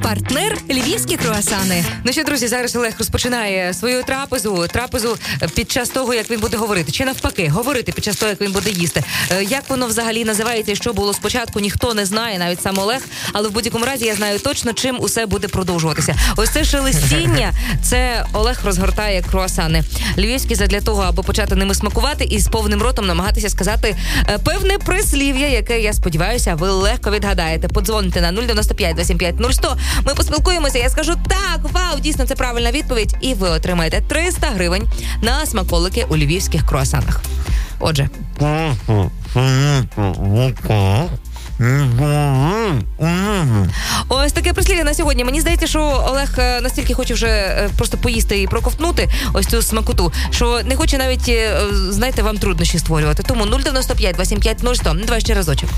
Партнер – львівські круасани. Ну що, друзі, зараз Олег розпочинає свою трапезу під час того, як він буде говорити. Чи навпаки, говорити під час того, як він буде їсти. Як воно взагалі називається і що було спочатку, ніхто не знає, навіть сам Олег. Але в будь-якому разі я знаю точно, чим усе буде продовжуватися. Ось це шелестіння, це Олег розгортає круасани. Львівські задля того, аби почати ними смакувати і з повним ротом намагатися сказати певне прислів'я, яке, я сподіваюся, ви легко відгадаєте. Подзвоните на 095 275 0100. Ми поспілкуємося, я скажу так, вау, дійсно, це правильна відповідь. І ви отримаєте 300 гривень на смаколики у львівських круасанах. Отже. Ось таке прислів'я на сьогодні. Мені здається, що Олег настільки хоче вже просто поїсти і проковтнути ось цю смакоту, що не хоче навіть, знаєте, вам труднощі створювати. Тому 095 275 0100. Давай ще разочок.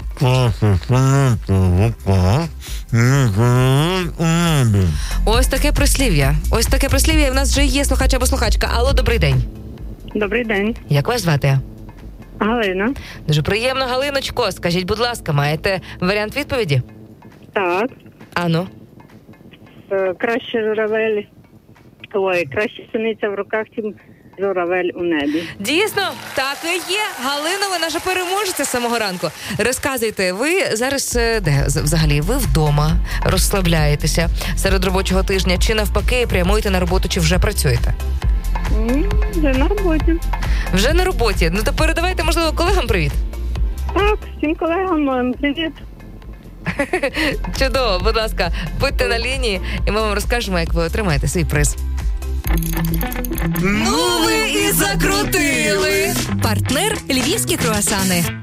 Ось таке прислів'я. Ось таке прислів'я. В нас вже є слухач або слухачка. Алло, добрий день. Добрий день. Як вас звати? Галина. Дуже приємно, Галиночко. Скажіть, будь ласка, маєте варіант відповіді? Так. Ану. Краще журавель. Краще синиця в руках, чим журавель у небі. Дійсно, так і є. Галина, ви наша переможеця з самого ранку. Розказуйте, ви зараз де взагалі? Ви вдома розслабляєтеся серед робочого тижня, чи навпаки прямуєте на роботу, чи вже працюєте? Вже на роботі. Вже на роботі. Ну то передавайте, можливо, колегам привіт. Так, всім колегам привіт. Чудово, будь ласка, будьте на лінії, і ми вам розкажемо, як ви отримаєте свій приз. Ну ви і закрутили! Партнер – львівські круасани.